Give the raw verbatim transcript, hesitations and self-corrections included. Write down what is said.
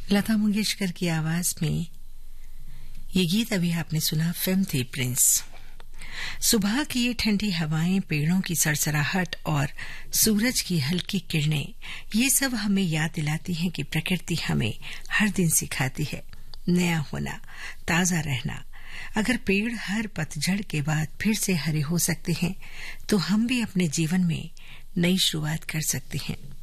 लता मंगेशकर की आवाज में ये गीत अभी आपने सुना, फिल्म थी प्रिंस। सुबह की ये ठंडी हवाएं, पेड़ों की सरसराहट और सूरज की हल्की किरणें, ये सब हमें याद दिलाती हैं कि प्रकृति हमें हर दिन सिखाती है नया होना, ताजा रहना। अगर पेड़ हर पतझड़ के बाद फिर से हरे हो सकते हैं, तो हम भी अपने जीवन में नई शुरुआत कर सकते हैं।